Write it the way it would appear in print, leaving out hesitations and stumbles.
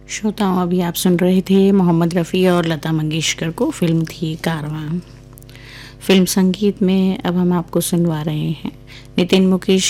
श्रोताओं, अभी आप सुन रहे थे मोहम्मद रफ़ी और लता मंगेशकर को। फिल्म थी कारवां। फिल्म संगीत में अब हम आपको सुनवा रहे हैं नितिन मुकेश